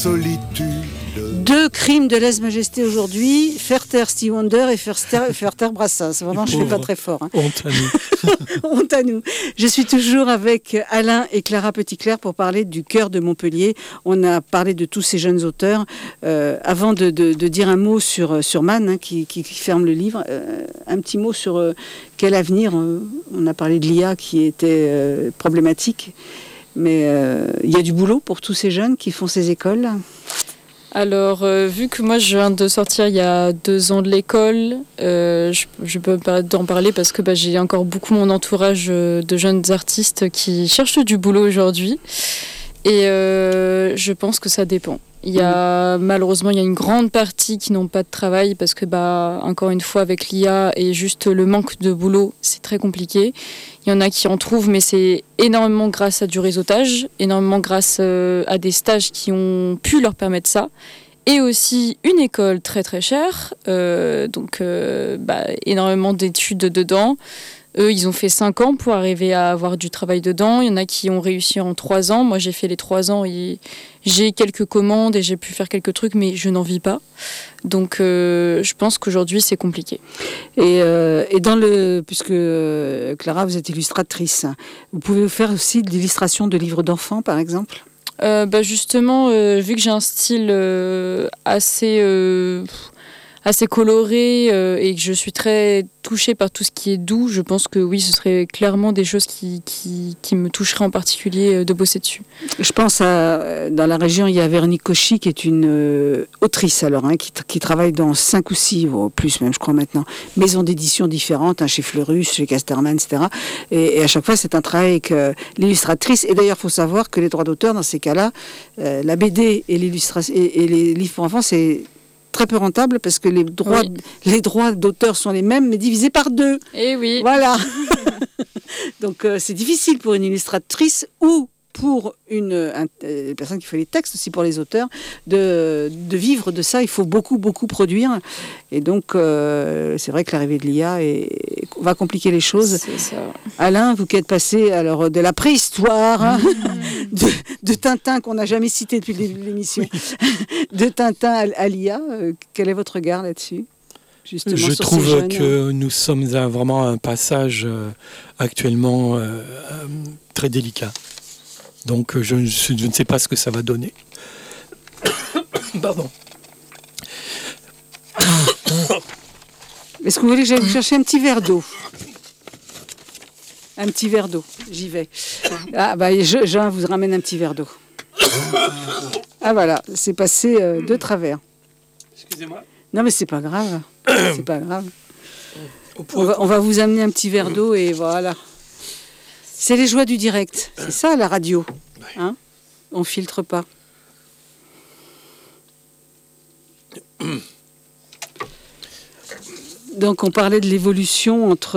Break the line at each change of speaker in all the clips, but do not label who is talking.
Solitude.
Deux crimes de lèse-majesté aujourd'hui, faire taire Stevie Wonder et faire taire Brassens. Vraiment, je ne fais pas très fort.
Honte à nous.
Honte à nous. Je suis toujours avec Alain et Clara Petitclerc pour parler du cœur de Montpellier. On a parlé de tous ces jeunes auteurs. Avant de dire un mot sur Man, qui ferme le livre, un petit mot sur quel avenir. On a parlé de l'IA qui était problématique. Mais il y a du boulot pour tous ces jeunes qui font ces écoles.
Alors, vu que moi je viens de sortir il y a 2 ans de l'école, je peux d'en parler parce que j'ai encore beaucoup mon entourage de jeunes artistes qui cherchent du boulot aujourd'hui. Et je pense que ça dépend. Malheureusement, il y a une grande partie qui n'ont pas de travail parce que, encore une fois, avec l'IA et juste le manque de boulot, c'est très compliqué. Il y en a qui en trouvent, mais c'est énormément grâce à du réseautage, énormément grâce à des stages qui ont pu leur permettre ça. Et aussi une école très très chère, énormément d'études dedans. Eux, ils ont fait 5 ans pour arriver à avoir du travail dedans. Il y en a qui ont réussi en 3 ans. Moi, j'ai fait les 3 ans et j'ai quelques commandes et j'ai pu faire quelques trucs, mais je n'en vis pas. Donc, je pense qu'aujourd'hui, c'est compliqué.
Et puisque Clara, vous êtes illustratrice, vous pouvez faire aussi de l'illustration de livres d'enfants, par exemple ?
Justement, vu que j'ai un style assez coloré et que je suis très touchée par tout ce qui est doux, je pense que oui, ce serait clairement des choses qui me toucheraient en particulier de bosser dessus.
Je pense dans la région, il y a Véronique Cauchy qui est une autrice alors, qui travaille dans 5 ou 6, plus même je crois maintenant, maisons d'édition différentes, chez Fleurus, chez Casterman, etc. Et à chaque fois, c'est un travail avec l'illustratrice. Et d'ailleurs, il faut savoir que les droits d'auteur, dans ces cas-là, la BD et l'illustration et les livres pour enfants, c'est très peu rentable parce que les droits d'auteur sont les mêmes mais divisés par 2.
Eh oui.
Voilà. Donc c'est difficile pour une illustratrice ou pour une personne qui fait les textes, aussi pour les auteurs, de vivre de ça. Il faut beaucoup produire. Et donc c'est vrai que l'arrivée de l'IA va compliquer les choses.
C'est ça.
Alain, vous qui êtes passé alors, de la préhistoire, de Tintin qu'on n'a jamais cité depuis le début de l'émission, de Tintin à l'IA, quel est votre regard là-dessus ? Justement,
je trouve que nous sommes à vraiment un passage actuellement très délicat. Donc je ne sais pas ce que ça va donner. Pardon.
Est-ce que vous voulez que j'aille vous chercher un petit verre d'eau ? Un petit verre d'eau, j'y vais. Jean vous ramène un petit verre d'eau. Ah voilà, c'est passé de travers.
Excusez-moi.
Non mais c'est pas grave. C'est pas grave. On va vous amener un petit verre d'eau et voilà. C'est les joies du direct. C'est ça la radio. Hein ? On filtre pas. Donc on parlait de l'évolution entre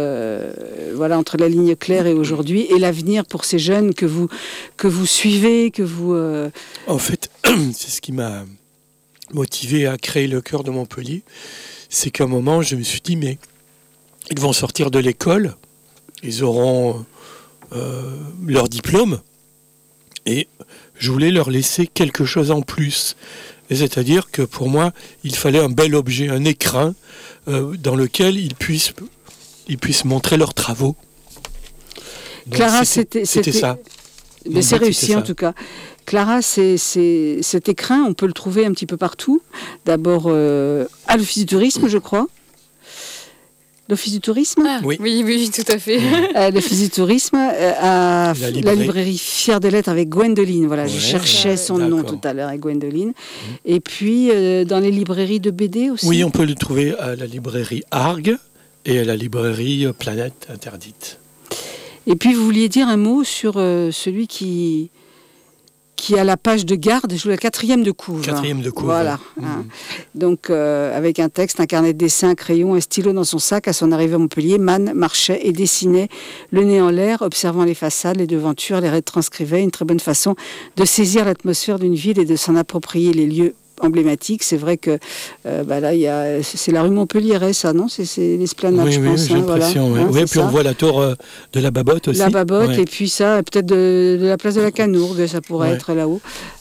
la ligne claire et aujourd'hui et l'avenir pour ces jeunes que vous suivez, que vous.
En fait, c'est ce qui m'a motivé à créer le cœur de Montpellier, c'est qu'à un moment je me suis dit mais ils vont sortir de l'école, ils auront leur diplôme et je voulais leur laisser quelque chose en plus. Et c'est-à-dire que pour moi, il fallait un bel objet, un écrin dans lequel ils puissent montrer leurs travaux. Donc,
Clara,
c'était ça.
Mais c'est réussi en tout cas. Clara, cet écrin, on peut le trouver un petit peu partout. D'abord à l'Office du tourisme, je crois. L'Office du tourisme ?
Oui, tout à fait.
L'Office du tourisme, à la librairie Fière des Lettres avec Gwendoline. Voilà, je cherchais son nom tout à l'heure avec Gwendoline. Et puis, dans les librairies de BD aussi ?
Oui, on peut le trouver à la librairie Argue et à la librairie Planète Interdite. Et
puis, vous vouliez dire un mot sur celui qui a la page de garde, je joue la 4e de couve.
4e de couve.
Voilà. Donc, avec un texte, un carnet de dessin, un crayon, un stylo dans son sac, à son arrivée à Montpellier, Man marchait et dessinait, le nez en l'air, observant les façades, les devantures, les retranscrivait, une très bonne façon de saisir l'atmosphère d'une ville et de s'en approprier les lieux emblématique. C'est vrai que là, c'est la rue Montpellier, ça, non ? C'est l'esplanade, je pense.
Oui, j'ai l'impression. Oui, puis on voit la tour de la Babotte aussi.
La Babotte, et puis ça, peut-être de la place de la Canourgue, ça pourrait être là-haut.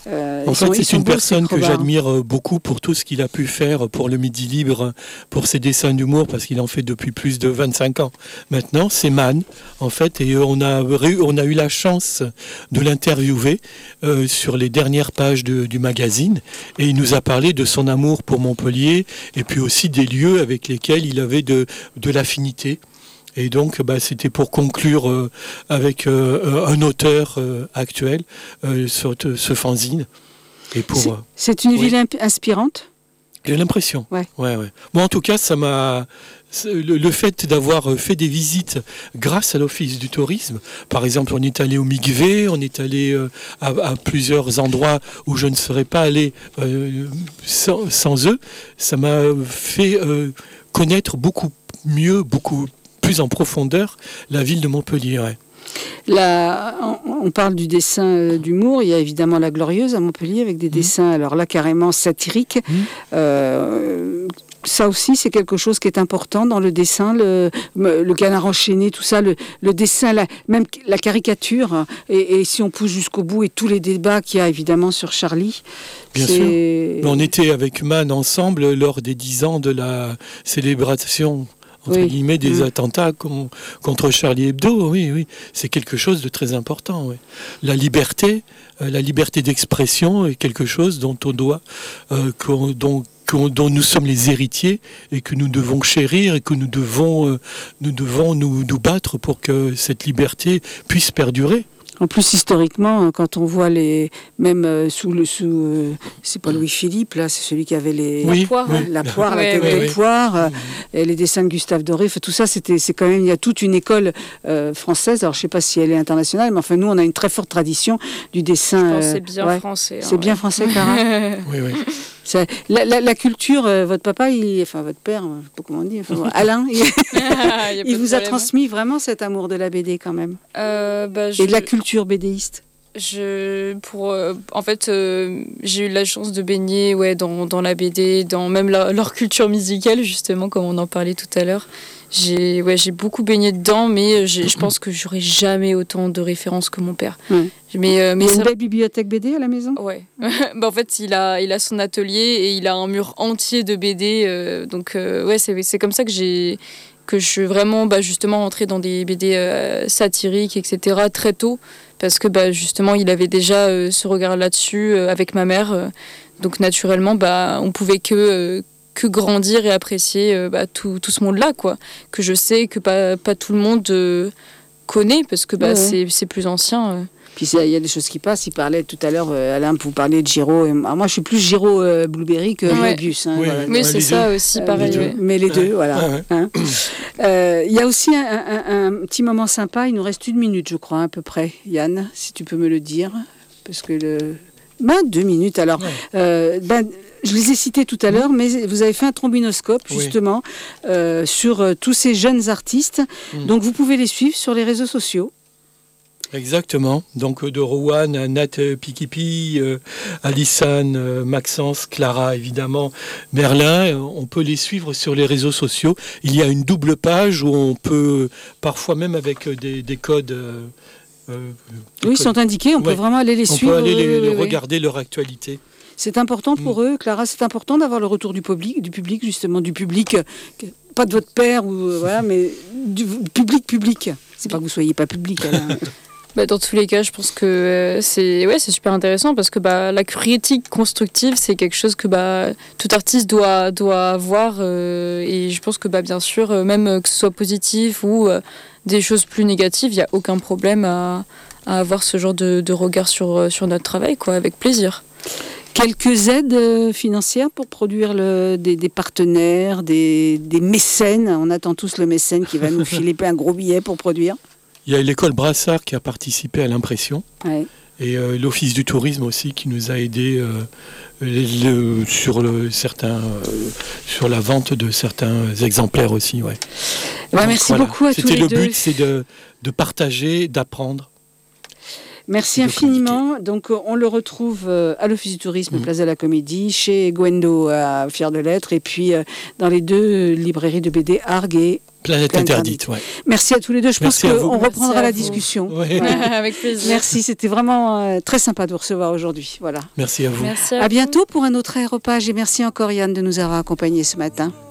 En fait, c'est une personne que j'admire beaucoup pour tout ce qu'il a pu faire pour le Midi Libre, pour ses dessins d'humour, parce qu'il en fait depuis plus de 25 ans. Maintenant, c'est Man, en fait, et on a eu la chance de l'interviewer sur les dernières pages du magazine, et il nous a parlé de son amour pour Montpellier, et puis aussi des lieux avec lesquels il avait de l'affinité. Et donc, c'était pour conclure avec un auteur actuel ce fanzine. Et
c'est une ville inspirante.
J'ai l'impression.
Ouais.
Moi, en tout cas, ça m'a. Le fait d'avoir fait des visites grâce à l'Office du tourisme, par exemple, on est allé au Migvé, on est allé à plusieurs endroits où je ne serais pas allé sans eux, ça m'a fait connaître beaucoup mieux, beaucoup plus en profondeur la ville de Montpellier. Ouais.
On parle du dessin d'humour, il y a évidemment la Glorieuse à Montpellier avec des dessins, alors là carrément satiriques. Ça aussi c'est quelque chose qui est important dans le dessin, le canard enchaîné, tout ça, le dessin, même la caricature, et si on pousse jusqu'au bout et tous les débats qu'il y a évidemment sur Charlie.
Bien sûr. On était avec Man ensemble lors des 10 ans de la célébration entre guillemets, des attentats contre Charlie Hebdo, oui, c'est quelque chose de très important. Oui. La liberté d'expression est quelque chose dont on doit, dont nous sommes les héritiers et que nous devons chérir et que nous devons nous battre pour que cette liberté puisse perdurer.
En plus, historiquement, quand on voit c'est pas Louis-Philippe, là, c'est celui qui avait la poire, la tête de poire, et les dessins de Gustave Doré, tout ça, c'est quand même, il y a toute une école française, alors je sais pas si elle est internationale, mais enfin, nous, on a une très forte tradition du dessin.
Je pense que c'est bien français.
C'est bien français, Clara.
Oui.
La culture, votre papa, votre père, je sais pas comment on dit, Alain, il vous a transmis vraiment cet amour de la BD quand même. Et de la culture BDiste.
En fait, j'ai eu la chance de baigner dans la BD, dans même leur culture musicale, justement, comme on en parlait tout à l'heure. J'ai beaucoup baigné dedans, mais je pense que j'aurais jamais autant de références que mon père. Mais
il y a une belle bibliothèque BD à la maison.
Ouais. En fait, il a son atelier et il a un mur entier de BD. Donc c'est comme ça que je suis vraiment justement rentrée dans des BD satiriques, etc. très tôt, parce que justement il avait déjà ce regard là-dessus avec ma mère. Donc naturellement, on pouvait que grandir et apprécier tout ce monde-là, quoi. Que je sais que pas tout le monde connaît, parce que c'est plus ancien.
Puis il y a des choses qui passent. Il parlait tout à l'heure, Alain, vous parliez de Giraud. Moi, je suis plus Giraud Blueberry que Moebius.
Mais c'est ça aussi, pareil.
Mais les deux, voilà. Il y a aussi un petit moment sympa. Il nous reste 1 minute, je crois, à peu près. Yann, si tu peux me le dire. Parce que 2 minutes, alors. Je les ai cités tout à l'heure, mais vous avez fait un trombinoscope, justement, sur tous ces jeunes artistes. Donc, vous pouvez les suivre sur les réseaux sociaux.
Exactement. Donc, de Rowan à Nat Pikipi, Alissane, Maxence, Clara, évidemment, Merlin, on peut les suivre sur les réseaux sociaux. Il y a une double page où on peut, parfois même avec des codes...
ils sont indiqués, on peut vraiment aller les suivre.
On peut aller regarder leur actualité.
C'est important pour eux, Clara, c'est important d'avoir le retour du public, justement, du public, pas de votre père, mais du public. C'est pas que vous soyez pas public, Alain.
Dans tous les cas, je pense que c'est super intéressant, parce que la critique constructive, c'est quelque chose que tout artiste doit avoir, et je pense que bien sûr, même que ce soit positif ou des choses plus négatives, il n'y a aucun problème à avoir ce genre de regard sur notre travail, quoi, avec plaisir.
Quelques aides financières pour produire des partenaires, des mécènes. On attend tous le mécène qui va nous filer un gros billet pour produire.
Il y a l'école Brassard qui a participé à l'impression.
Ouais.
Et l'Office du tourisme aussi qui nous a aidés sur la vente de certains exemplaires aussi. Ouais.
Merci beaucoup à tous les deux.
C'était le but, c'est de partager, d'apprendre.
Merci
de
infiniment. Donc, on le retrouve à l'Office du Tourisme, Place de la Comédie, chez Gwendo à Fier de Lettres, et puis dans les 2 librairies de BD, Argue et
Planète Interdite. Ouais.
Merci à tous les deux. Je
Merci
pense
à vous.
qu'on reprendra
Merci à
la
vous.
discussion.
Ouais.
Avec plaisir.
Merci, c'était vraiment très sympa de vous recevoir aujourd'hui. Voilà.
Merci à vous.
Merci
À bientôt pour un autre aéropage et merci encore Yann de nous avoir accompagnés ce matin.